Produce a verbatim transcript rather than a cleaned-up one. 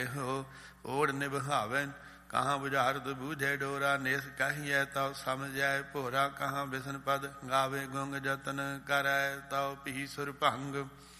ਇਹੋ ਓੜ ਨਿਭਾਵੈ। ਕਹਾਂ ਬੁਝਾਰਤ ਬੂਝੇ ਡੋਰਾ, ਨੇਸ ਕਹੀਐ ਤਉ ਸਮਝੈ ਭੋਰਾ। ਕਹਾਂ ਬਿਸਨ ਪਦ ਗਾਵੇ ਗੁੰਗ, ਜਤਨ ਕਰੈ ਤਉ ਪੀ ਸੁਰ ਭੰਗ।